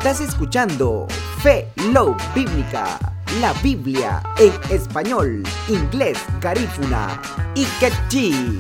Estás escuchando Fe Love Bíblica, la Biblia en español, inglés, garífuna y quechí.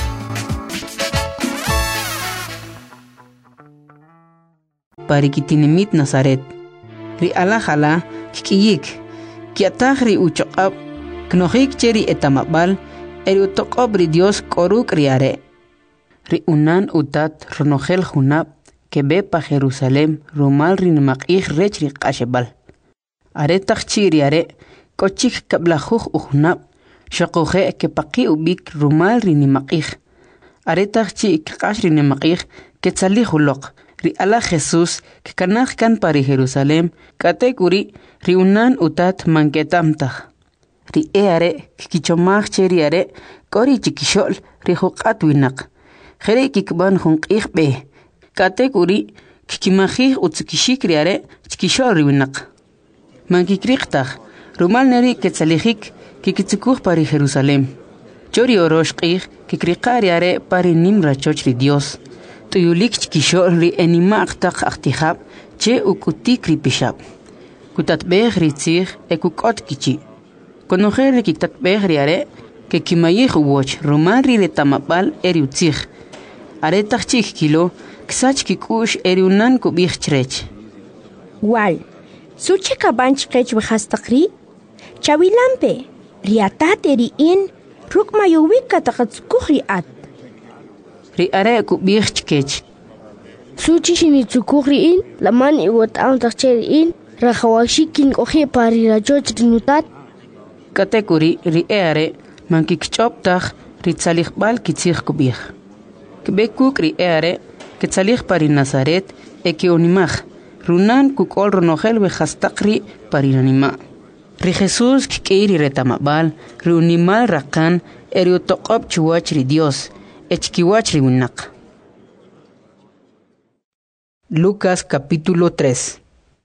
Parikitinimit Nazaret. Ri alajala kikiyik. Kiatah ri uchoqab. Knohik cheri etamabal. Eri utoqob ri Dios koruk riare. Ri unan utat ronogel junab. Kebe pa Jerusalem rumal ri nimakih rech ri qashebal. Aretach chiriare. Kochik kablajuj ujunab. Shakuhe ke paki ubik rumal ri nimakih. Aretach chi kash ri nimakih ketsalih ulok. Ri ala Jesús que kanaj kan pari Jerusalem katekuri ri unan utat manketamtaj. Ri eare kichomaj cheriare kori chikishol ri huqat winak. Jere kikban junqih be. Katekuri kikimajih utzikishik riare chikishol ri winak. Mankikriqtaj rumal neri ketsalijik kikitzikuj pari Jerusalem. Chori oroshqih kikriqariare pari nimrachoch ri Dios. Tuyulik chikishol ri enimaqtaq aqtijab che ukutik ri pishab. Kutatbej ri tzij ekukot kichi. Konojer ri kitatbej ri are ke kimayij uwoch rumal ri retamapal eri utzij. Aretaq chik kilo ksach kikush eri unan kubij chrech. Wal, suche kabanch kech wehastaqri? Chawilampe, riatat eri in rukmayowik katakatsukuj ri at. Ri are kubij chkech. Suchi shinitzukuriin, laman iwat ang takcheriin, rakawashikin kohe pari rajot rinutat. Katekuri ri are mankikchoptaj ri tsalijbal kitzij kubij. Kbekuk ri are ketzalij pari Nazaret eke unimaj. Runan kukol ronogel wejastaqri pari nanima. Ri Jesús kikeiri retamabal, ri unimal rakan eri utoqob chuwach ri Dios. Echkiwachri winak. Lucas capítulo 3.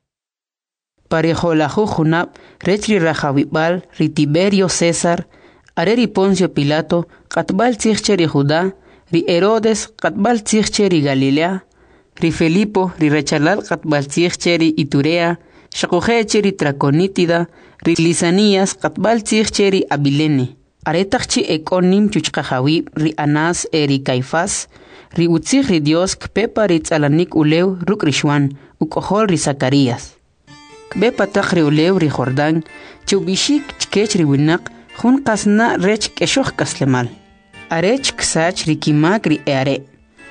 Parejolahu junab, rechri rajawibal, ri Tiberio César, areri Poncio Pilato, katbal tzircheri Judá, ri Herodes, katbal tzircheri Galilea, ri Felipo, ri rechalal katbal tzircheri Iturea, shakuhecheri Traconítida, ri Lisanías, katbal tzircheri Abilene. Aretachchi ekonim chuchkajawi ri Anás eri Caifás, ri utzig ri Dios kpepa ri tzalanik ulew ruk rishwan, ukohol ri Zacarías. Kpepa tak ri ulew ri Jordán, chubishik chkech ri winak, jun kasna rech keshoch kaslemal. Arech ksach ri kimak ri eare.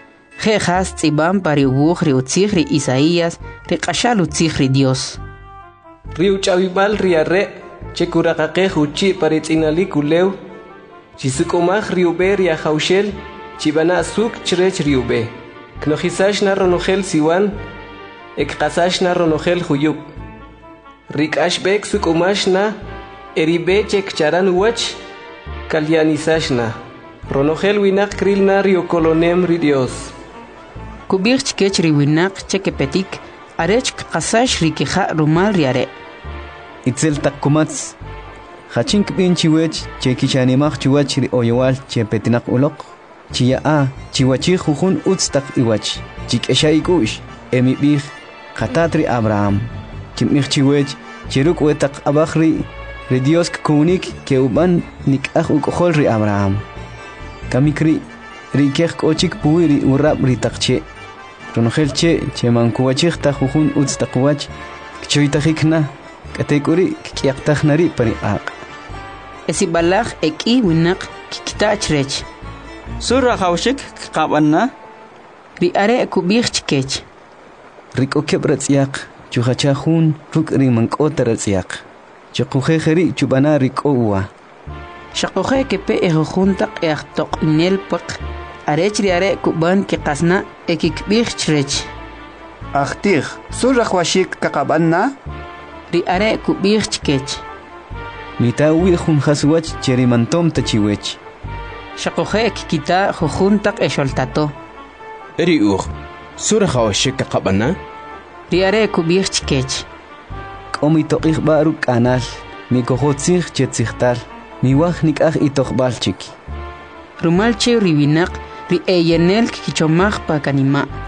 Jejas tzibam pari ubuj ri utzig ri Isaías, ri kashal utzig ri Dios. Ri uchawibal ri arre, Chekurakake huchi paritzinalik ulew, chisukomaj riube riajaushel, chibana suk chrech riube. Knojisash na ronogel siwan, ekkasash na ronogel huyuk. Rikashbek sukomash na, eribe chek charan uwach, kalyanisash na. Ronogel winak kril na riokolonem ri Dios. Kubir chkech ri winak chekepetik, arech kasash rikija rumal riare. Itzel takkumats Hachink bin chiwech che kishanimach chiwach ri oyowal che petinak ulok chiya chiwachi jujun utstak iwach chikeshaikush emibih qatatri Abraham chimich chiwech cheruk wetak abakhri ri Dios kunik ke uban nikaj ukohol ri Abraham kamikri ri kech kochik puiri urab ri takche ronogel che mankuwachig ta jujun utstak wach choitajikna Katekuri kiaktajnari pari aq. Esibalaj eki winak kikitachrech. Surra haushik kabanna. Ri are kubich chkech. Riko kebratsiak chuhachahun ruk ri mankota ratsiak. Chukujejeri chubana riko uwa. Shakuje kepe ejuntak eachtok inel pak. Arech ri are kuban kikasna ekikbich chrech. Achtih, surra haushik kabanna. Ri are kubich chkech. Mitawi jun haswach cherimantom tachiwech. Shakuje kikita jujuntak esholtato. Eri sura hawashik kabanna. Ri are kubich chkech. Komito ikhbaru kanal. Mikohotzig chetzigtal. Miwaj nikaj itokhbalchik. Rumalche riwinak ri eyenel kichomaj pa kanima.